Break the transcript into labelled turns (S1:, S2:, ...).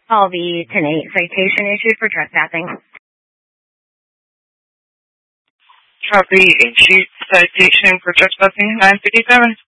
S1: Call the 10-8 citation issued for trespassing.
S2: Copy, issue citation for trespassing 957.